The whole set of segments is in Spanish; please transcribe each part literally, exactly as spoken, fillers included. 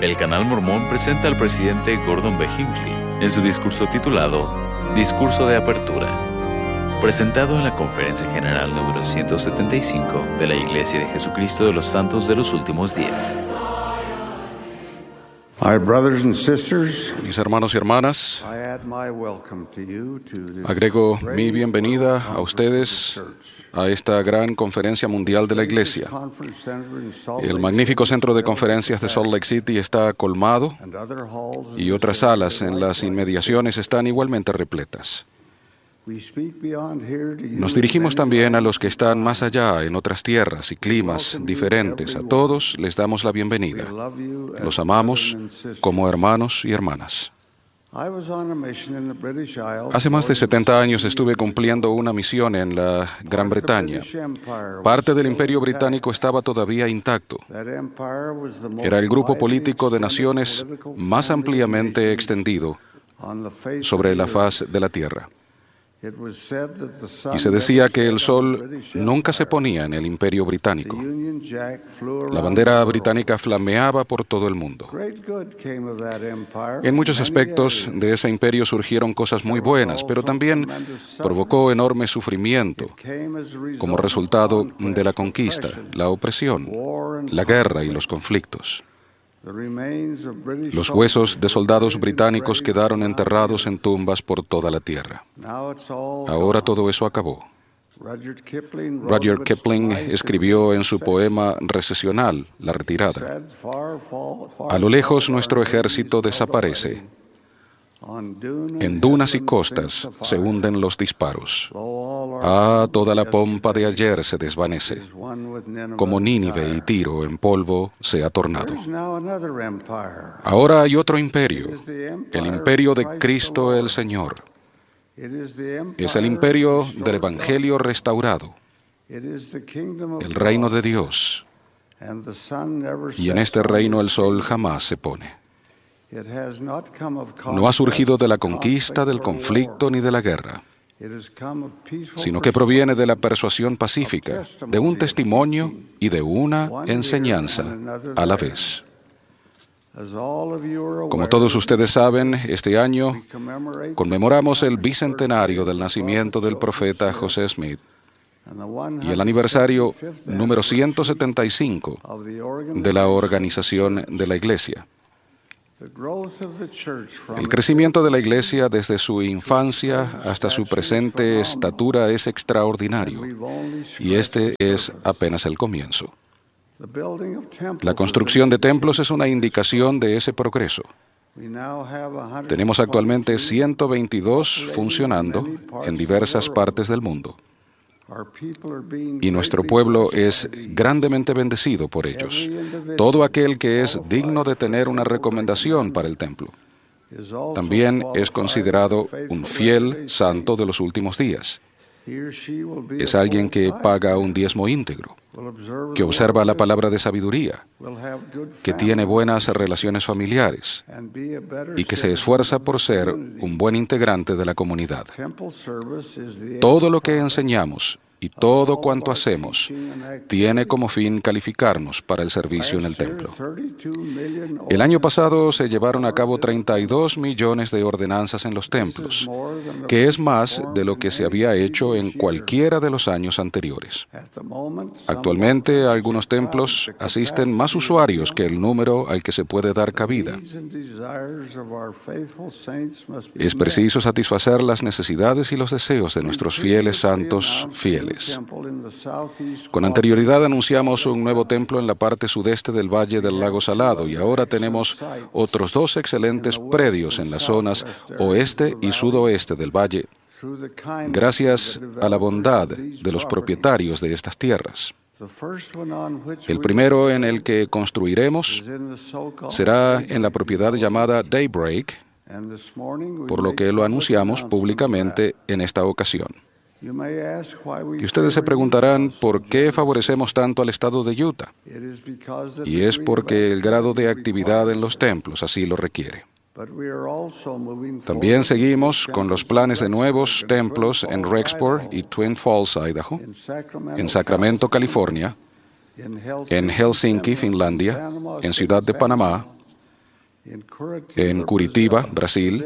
El Canal Mormón presenta al presidente Gordon B. Hinckley en su discurso titulado Discurso de Apertura, presentado en la Conferencia General número ciento setenta y cinco de la Iglesia de Jesucristo de los Santos de los Últimos Días. My brothers and sisters, Mis hermanos y hermanas, I add my welcome to you to this agrego great mi bienvenida world a ustedes conference of the church. a esta gran conferencia mundial de la Iglesia. Conference center in Salt El Lake magnífico City centro de is conferencias de Salt Lake City está colmado and other halls in y this otras area salas en las likewise. inmediaciones están igualmente repletas. We speak beyond here to you Nos dirigimos in también a many los que están más allá, en otras tierras y climas diferentes. A todos les damos la bienvenida. We love you as Los amamos brethren and sisters. como hermanos y hermanas. I was on a mission in the British Isles Hace más de more than setenta años seventy estuve years cumpliendo una misión en la Gran ago. Part of the Bretaña. British Empire was Parte del still Imperio intact. Británico estaba todavía intacto. That empire was the most Era el grupo widely político de extended naciones political más family of ampliamente nations extendido on the face sobre of la the faz earth. de la Tierra. It was said that the sun Y se decía never que el set on the sol British nunca se Empire. ponía en el Imperio The Británico. Union Jack flew La around bandera the world. británica flameaba por todo el mundo. Great good came of that empire En muchos in many aspectos areas. de ese imperio surgieron cosas muy buenas, pero también provocó enorme sufrimiento It came as a result como of resultado conquest, de la conquista, oppression, la opresión, war, and la guerra y conflict. los conflictos. The remains of British Los soldiers huesos de were soldados buried in británicos graves quedaron around enterrados the en tumbas por toda la tierra. earth. Now it's all Ahora gone. todo eso acabó. Rudyard Kipling wrote Rudyard of its Kipling demise escribió in en su recession. poema recesional, La He retirada: said, "Far, far, far a lo lejos far nuestro our ejército enemies melt desaparece. away. On dune En and dunas y headland costas sinks the se fire. hunden los disparos. Lo, all our Ah, pomp toda la of pompa de yesterday ayer se desvanece, is one with Nineveh como and Nínive y Tyre. Tiro en polvo se ha tornado. There's now another empire. Ahora hay otro imperio, It is the empire el imperio of de Christ Cristo the el Lord. Señor. It is the empire Es el imperio of the del restored Evangelio gospel. restaurado, It is the kingdom of el reino God. de Dios. And the sun never Y en sets este on reino el this sol kingdom. jamás se pone. It has not come of No ha surgido de la conquest, conquista, del conflict, or conflicto war. ni de la guerra, It has come of peaceful sino que proviene de la persuasion, persuasión pacífica, de un testimonio y de una enseñanza a la vez. As all of you are Como aware, todos ustedes saben, este año we commemorate conmemoramos el the bicentenario del birthday of the nacimiento del prophet profeta Joseph José Smith and the y el aniversario one hundred seventy-fifth número anniversary ciento setenta y cinco of the de la organization. organización de la Iglesia. The growth of the church from El crecimiento de la Iglesia desde su infancia hasta su presente estatura es extraordinario, We've only y este scratched the es surface. apenas el comienzo. The building of temples La is construcción de an templos es una indication. indicación de ese progreso. We now have one hundred Tenemos actualmente twenty-two ciento veintidós funcionando en diversas partes del mundo, Our people are being y nuestro greatly pueblo blessed es by these. grandemente bendecido por ellos. Todo aquel que es digno de tener una recomendación para el templo Is also también qualified es considerado as a faithful un fiel latter-day santo saint. de los últimos días. He or she will be Es a alguien que full paga tither, un diezmo íntegro, will observe que the observa word la of palabra wisdom, de sabiduría, will have good que family tiene buenas relations, relaciones familiares and be a better y que se citizen esfuerza of por the ser community. un buen integrante de la comunidad. Temple service is the Todo lo end que product enseñamos y of todo all cuanto of our hacemos teaching and activity. tiene como fin calificarnos para el servicio en el Last year, templo. thirty-two million El año pasado ordinances se llevaron a cabo were performed in the treinta y dos millones de ordenanzas en los This is templos, more than the que es más de performed lo in que se any había hecho en previous year. cualquiera de los años anteriores. At the moment, some Actualmente, more algunos crowds templos the asisten más capacity usuarios of que el número al que se puede dar the cabida. needs and desires of our faithful saints must be Es met. preciso satisfacer las necesidades y los deseos de We nuestros fieles previously santos announced a new fieles. temple in the southeast Con quadrant anterioridad of anunciamos Salt Lake un nuevo Valley. templo en la parte sudeste del Valle del Lago Salado, y ahora tenemos otros dos excelentes predios en las zonas oeste y sudoeste del valle, Through the kindness gracias of the a la developers bondad of these de los properties. propietarios de estas tierras. The first one on which El we primero will en el build que construiremos is in the so-called será Daybreak en la propiedad development. llamada Daybreak, And this morning we por lo make que lo public anunciamos announcement of públicamente that. en esta ocasión. You may ask why we Y ustedes se favor preguntarán Utah so por qué generously. favorecemos tanto al estado de Utah. It is because the Y es degree of porque el grado de activity actividad en los requires it. templos así lo requiere. But we are also moving También forward seguimos with con los temples planes de in nuevos Rexburg and Twin templos en Falls, Rexburg y Idaho, Twin Falls, Idaho, in Sacramento, en Sacramento, California, in en Helsinki, Finland, Finlandia, Panama en City, Ciudad de Panamá, en Curitiba, Brasil,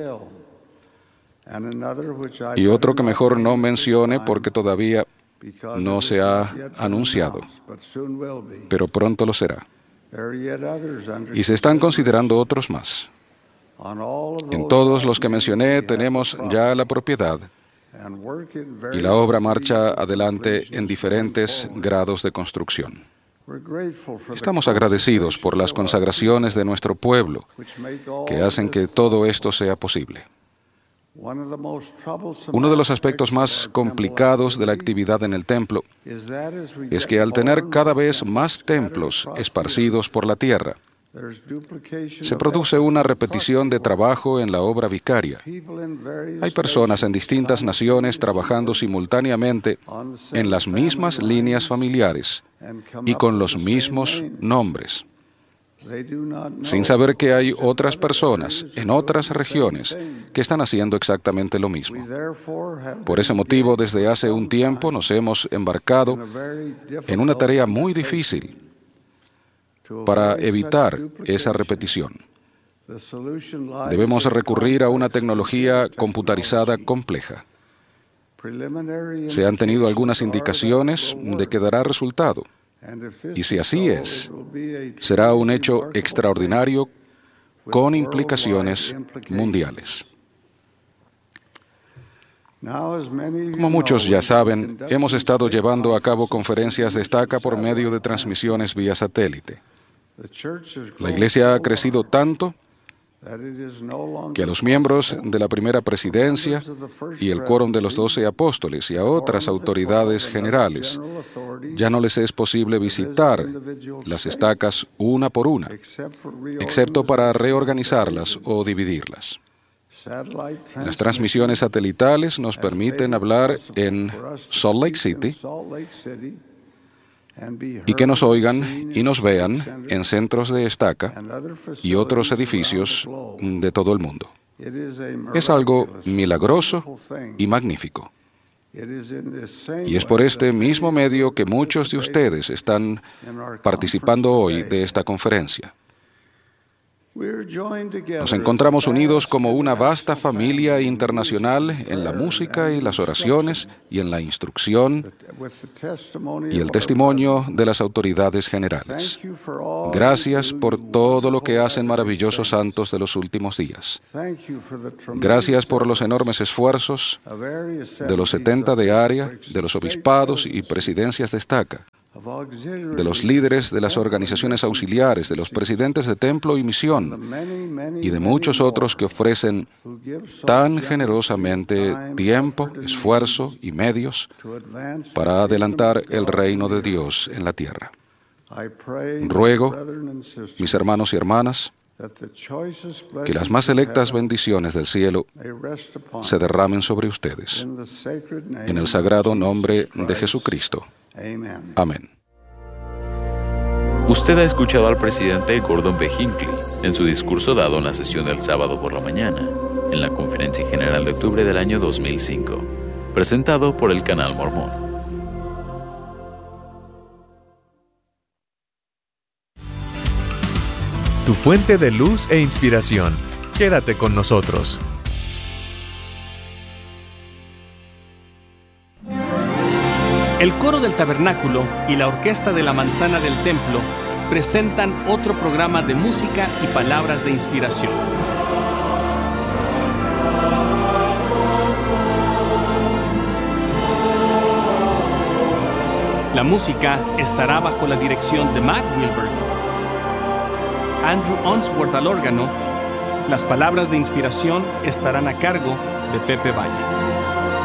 y otro que mejor no mencione porque todavía no se ha anunciado, pero pronto lo será. Y se están considerando otros más. En todos los que mencioné tenemos ya la propiedad y la obra marcha adelante en diferentes grados de construcción. Estamos agradecidos por las consagraciones de nuestro pueblo que hacen que todo esto sea posible. Uno de los aspectos más complicados de la actividad en el templo es que al tener cada vez más templos esparcidos por la tierra, se produce una repetición de trabajo en la obra vicaria. Hay personas en distintas naciones trabajando simultáneamente en las mismas líneas familiares y con los mismos nombres, sin saber que hay otras personas en otras regiones que están haciendo exactamente lo mismo. Por ese motivo, desde hace un tiempo nos hemos embarcado en una tarea muy difícil para evitar esa repetición. Debemos recurrir a una tecnología computarizada compleja. Se han tenido algunas indicaciones de que dará resultado. Y si así es, será un hecho extraordinario con implicaciones mundiales. Como muchos ya saben, hemos estado llevando a cabo conferencias de estaca por medio de transmisiones vía satélite. La Iglesia ha crecido tanto que a los miembros de la primera presidencia y el quórum de los doce apóstoles y a otras autoridades generales ya no les es posible visitar las estacas una por una, excepto para reorganizarlas o dividirlas. Las transmisiones satelitales nos permiten hablar en Salt Lake City y que nos oigan y nos vean en centros de estaca y otros edificios de todo el mundo. Es algo milagroso y magnífico. Y es por este mismo medio que muchos de ustedes están participando hoy de esta conferencia. Nos encontramos unidos como una vasta familia internacional en la música y las oraciones y en la instrucción y el testimonio de las autoridades generales. Gracias por todo lo que hacen maravillosos santos de los últimos días. Gracias por los enormes esfuerzos de los setenta de área, de los obispados y presidencias de estaca, de los líderes de las organizaciones auxiliares, de los presidentes de templo y misión, y de muchos otros que ofrecen tan generosamente tiempo, esfuerzo y medios para adelantar el reino de Dios en la tierra. Ruego, mis hermanos y hermanas, que las más selectas bendiciones del cielo se derramen sobre ustedes, en el sagrado nombre de Jesucristo. Amén. Usted ha escuchado al presidente Gordon B. Hinckley en su discurso dado en la sesión del sábado por la mañana, en la Conferencia General de octubre del año dos mil cinco, presentado por el Canal Mormón. Tu fuente de luz e inspiración. Quédate con nosotros. El coro del tabernáculo y la orquesta de la manzana del templo presentan otro programa de música y palabras de inspiración. La música estará bajo la dirección de Matt Wilberg. Andrew Onsworth al órgano. Las palabras de inspiración estarán a cargo de Pepe Valle.